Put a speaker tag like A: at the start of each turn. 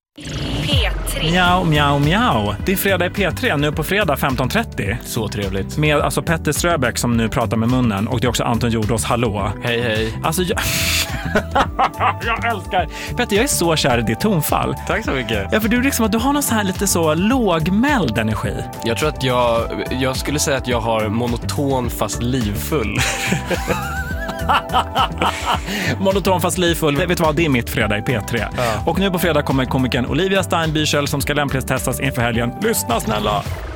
A: P3.
B: Mjau, mjau, mjau. Det är fredag i P3 nu på fredag 15.30.
C: Så trevligt.
B: Med alltså Petter Ströbeck som nu pratar med munnen. Och det är också Anton Jordås, hallå.
C: Hej, hej.
B: Alltså jag älskar. Petter, jag är så kär i ditt tonfall.
C: Tack så mycket.
B: Ja, för du liksom att du har någon så här lite så lågmäld energi.
C: Jag tror att jag skulle säga att jag har monoton fast livfull.
B: Monoton fast livfull. Vet du vad, det är mitt fredag i P3.
C: Ja.
B: Och nu på fredag kommer komikern Olivia Steinbüchel som ska lämplighetstestas inför helgen. Lyssna snälla!